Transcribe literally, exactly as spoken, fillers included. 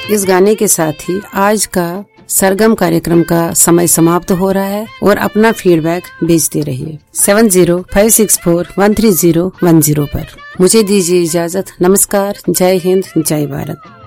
इस गाने के साथ ही आज का सरगम कार्यक्रम का समय समाप्त हो रहा है और अपना फीडबैक भेजते रहिए seven zero five six four one three zero one zero पर। मुझे दीजिए इजाजत। नमस्कार, जय हिंद, जय भारत।